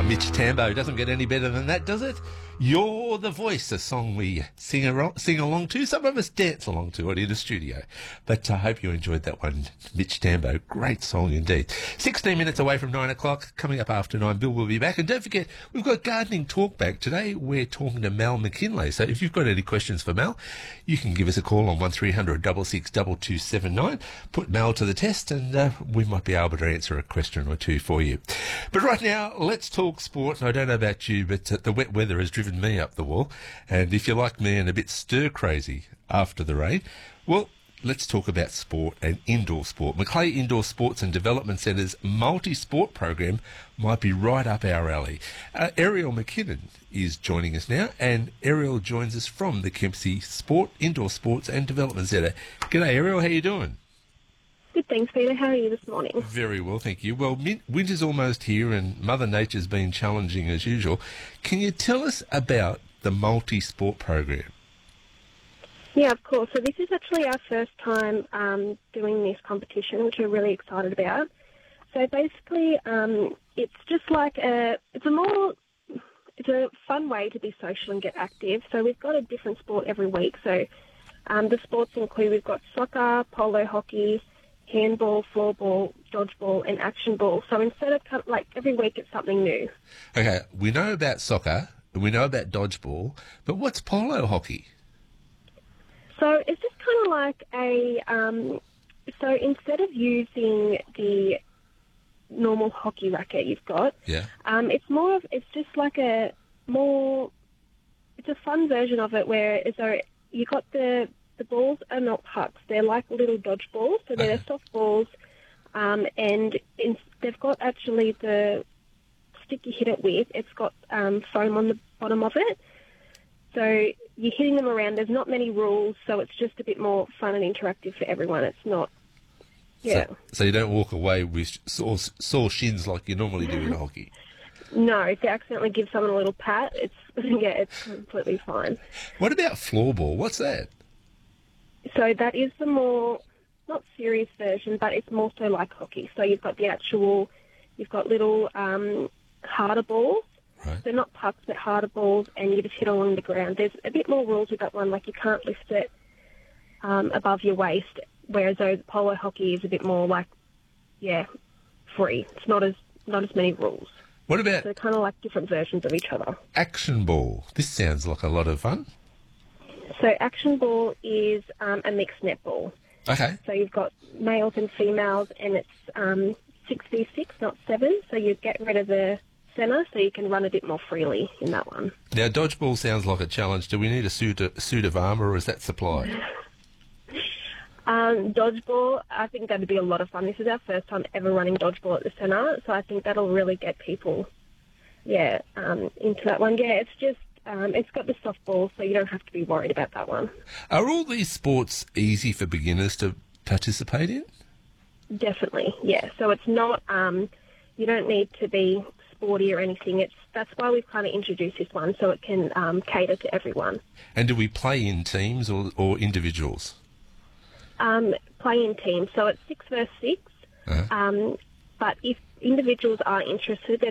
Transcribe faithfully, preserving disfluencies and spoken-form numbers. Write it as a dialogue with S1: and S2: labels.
S1: Mitch Tambo. Doesn't get any better than that, does it? You're the Voice, a song we sing, ar- sing along to. Some of us dance along to it in the studio. But I hope you enjoyed that one, Mitch Tambo. Great song indeed. sixteen minutes away from nine o'clock. Coming up after nine, Bill will be back. And don't forget, we've got Gardening Talk back. Today we're talking to Mel McKinley. So if you've got any questions for Mel, you can give us a call on one three hundred six six two two seven nine. Put Mel to the test and uh, we might be able to answer a question or two for you. But right now, let's talk sport. I don't know about you, but uh, the wet weather has driven me up the wall. And if you're like me and a bit stir-crazy after the rain, well, let's talk about sport and indoor sport. Macleay Indoor Sports and Development Centre's multi-sport program might be right up our alley. Uh, Ariel McKinnon is joining us now, and Ariel joins us from the Kempsey Sport, Indoor Sports and Development Centre. G'day, Ariel. How you doing?
S2: Good, thanks, Peter. How are you this morning?
S1: Very well, thank you. Well, min- winter's almost here and Mother Nature's been challenging as usual. Can you tell us about the multi-sport program?
S2: Yeah, of course. So this is actually our first time um, doing this competition, which we're really excited about. So basically, um, it's just like a, it's a more, it's a fun way to be social and get active. So we've got a different sport every week. So um, the sports include, we've got soccer, polo hockey, handball, floorball, dodgeball, and action ball. So instead of kind of like every week, it's something new.
S1: Okay, we know about soccer, we know about dodgeball, but what's polo hockey?
S2: So it's just kind of like a, um, so instead of using the normal hockey racket you've got,
S1: Yeah.
S2: um, it's more of, it's just like a more, it's a fun version of it where, so you got the, the balls are not pucks, they're like little dodgeballs, so they're
S1: Okay.
S2: soft balls, um, and in, they've got actually the stick you hit it with, it's got um, foam on the bottom of it. So you're hitting them around. There's not many rules, so it's just a bit more fun and interactive for everyone. It's not, yeah.
S1: So, so you don't walk away with sore, sore shins like you normally do in hockey?
S2: No, if you accidentally give someone a little pat, it's yeah, it's completely fine.
S1: What about floorball? What's that?
S2: So that is the more, not serious version, but it's more so like hockey. So you've got the actual, you've got little um, harder balls.
S1: Right.
S2: They're not pucks, but harder balls, and you just hit along the ground. There's a bit more rules with that one, like you can't lift it um, above your waist, whereas though polo hockey is a bit more like, yeah, free. It's not as not as many rules.
S1: What about
S2: So they're kind of like different versions of each other.
S1: action ball? This sounds like a lot of fun.
S2: So action ball is um, a mixed netball.
S1: Okay.
S2: So you've got males and females, and it's um, six v six, not seven. So you get rid of the centre, so you can run a bit more freely in that one.
S1: Now, dodgeball sounds like a challenge. Do we need a suit, a suit of armour, or is that supplied?
S2: Um, dodgeball, I think that'd be a lot of fun. This is our first time ever running dodgeball at the centre, so I think that'll really get people, yeah, um, into that one. Yeah, it's just, um, it's got the soft ball, so you don't have to be worried about that one.
S1: Are all these sports easy for beginners to participate in?
S2: Definitely, yeah. So it's not, um, you don't need to be sporty or anything. It's that's why we've kind of introduced this one, so it can um, cater to everyone.
S1: And do we play in teams or, or individuals?
S2: Um, play in teams, so it's six versus six.
S1: Uh-huh.
S2: Um, but if individuals are interested,